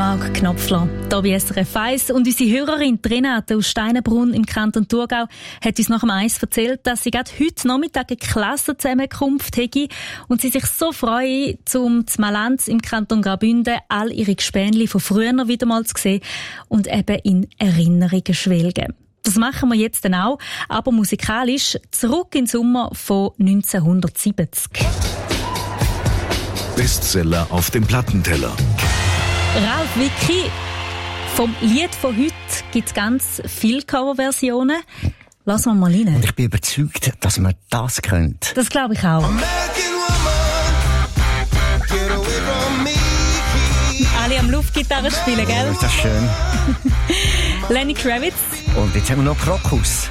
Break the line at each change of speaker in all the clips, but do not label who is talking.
Marc Knopfler, hier bei SRF 1. Und unsere Hörerin Renate aus Steinenbrunn im Kanton Thurgau hat uns nach dem Eis erzählt, dass sie gerade heute Nachmittag eine Klassenzusammenkunft hätte und sie sich so freue, zum Malanz im Kanton Graubünden all ihre Gespänli von früher wieder mal zu sehen und eben in Erinnerungen schwelgen. Das machen wir jetzt dann auch, aber musikalisch zurück in den Sommer von 1970.
Bestseller auf dem Plattenteller.
Ralf Wicki, vom Lied von heute gibt es ganz viele Coverversionen. Lassen wir mal rein.
Und ich bin überzeugt, dass man das könnte.
Das glaube ich auch. Alle am Luftgitarre spielen, gell?
Ist das schön.
Lenny Kravitz.
Und jetzt haben wir noch Krokus.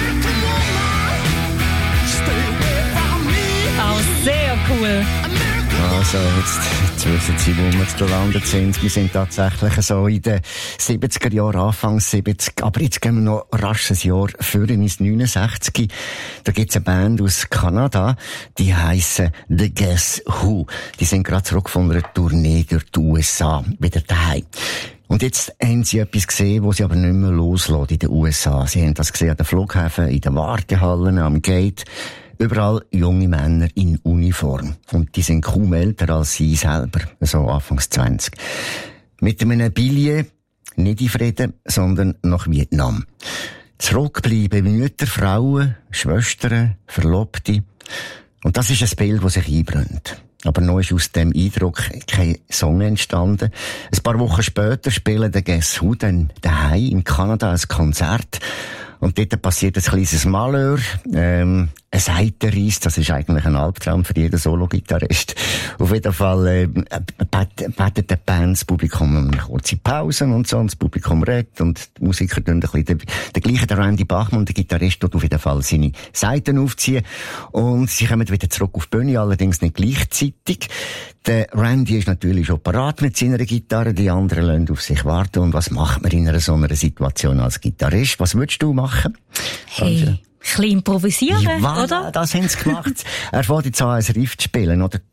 Auch sehr cool.
Also, jetzt wissen Sie, wo wir gelandet sind. Wir sind tatsächlich so in den 70er Jahren, Anfang 70. Aber jetzt gehen wir noch rasch ein Jahr früher ins 69. Da gibt's eine Band aus Kanada, die heissen The Guess Who. Die sind gerade zurück von einer Tournee durch die USA, wieder daheim. Und jetzt haben sie etwas gesehen, was sie aber nicht mehr loslassen in den USA. Sie haben das gesehen an den Flughäfen, in den Wartehallen, am Gate. Überall junge Männer in Uniform. Und die sind kaum älter als sie selber, so Anfangs 20. Mit einem Billet, nicht in Frieden, sondern nach Vietnam. Zurückbleiben Mütter, Frauen, Schwestern, Verlobte. Und das ist ein Bild, das sich einbrennt. Aber noch ist aus dem Eindruck kein Song entstanden. Ein paar Wochen später spielen der Guess Who dann daheim in Kanada ein Konzert. Und dort passiert ein kleines Malheur, ein Seitenriss, das ist eigentlich ein Albtraum für jeden Solo-Gitarrist. Auf jeden Fall betet der Band das Publikum eine kurze Pause und so, und das Publikum redet und die Musiker tun ein bisschen der gleiche, der Randy Bachmann, der Gitarrist, tut auf jeden Fall seine Seiten aufziehen und sie kommen wieder zurück auf die Bühne, allerdings nicht gleichzeitig. Der Randy ist natürlich schon parat mit seiner Gitarre, die anderen lassen auf sich warten. Und was macht man in so einer Situation als Gitarrist? Was würdest du machen?
Hey, ein bisschen improvisieren,
ja,
oder?
Das haben sie gemacht. Er fährt jetzt an, ein Riff zu spielen, oder?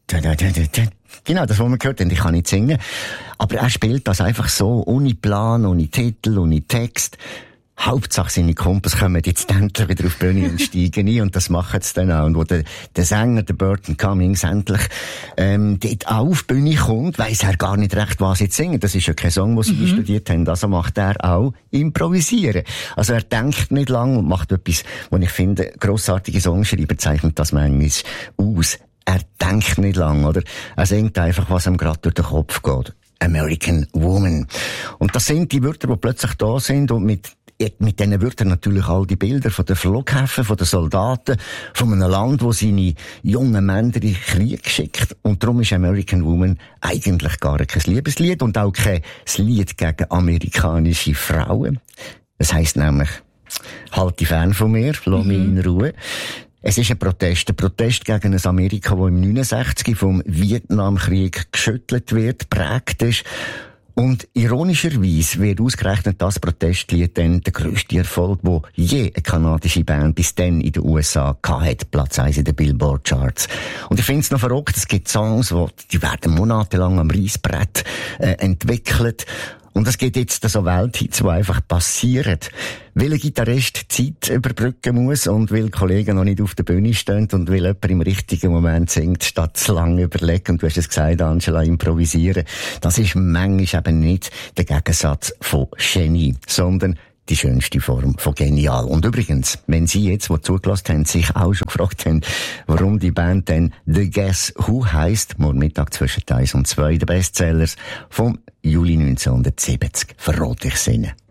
Genau, das, was man gehört hat, ich kann nicht singen. Aber er spielt das einfach so, ohne Plan, ohne Titel, ohne Text. Hauptsache seine Kumpels kommen jetzt endlich wieder auf die Bühne und steigen ein, und das machen sie dann auch. Und wo der Sänger, der Burton Cummings, endlich dort auch auf die Bühne kommt, weiss er gar nicht recht, was jetzt singen. Das ist ja kein Song, den sie studiert haben. Also macht er auch improvisieren. Also er denkt nicht lang und macht etwas, was ich finde, grossartige Songschreiber zeichnet das manchmal aus. Er denkt nicht lang, oder? Er singt einfach, was ihm gerade durch den Kopf geht. American Woman. Und das sind die Wörter, die plötzlich da sind, und mit diesen Wörtern natürlich all die Bilder von den Flughäfen, von den Soldaten, von einem Land, wo seine jungen Männer in den Krieg schickt. Und darum ist American Woman eigentlich gar kein Liebeslied und auch kein Lied gegen amerikanische Frauen. Es heisst nämlich, halt dich fern von mir, lass mich in Ruhe. Es ist ein Protest gegen ein Amerika, das im 69 vom Vietnamkrieg geschüttelt wird, prägt ist. Und ironischerweise wird ausgerechnet das Protestlied dann der grösste Erfolg, wo je eine kanadische Band bis dann in den USA hatte, Platz 1 in den Billboard-Charts. Und ich finde es noch verrückt, es gibt Songs, die werden monatelang am Reissbrett entwickelt. Und es gibt jetzt so Welthits, die einfach passieren. Weil ein Gitarrist Zeit überbrücken muss und weil Kollegen noch nicht auf der Bühne stehen und weil jemand im richtigen Moment singt, statt zu lange überlegen, und du hast es gesagt, Angela, improvisieren. Das ist manchmal eben nicht der Gegensatz von Genie, sondern die schönste Form von genial. Und übrigens, wenn Sie jetzt, die zugelassen haben, sich auch schon gefragt haben, warum die Band denn The Guess Who heisst, morgen Mittag zwischen 1 und 2 der Bestsellers vom Juli 1970, verrate ich es Ihnen.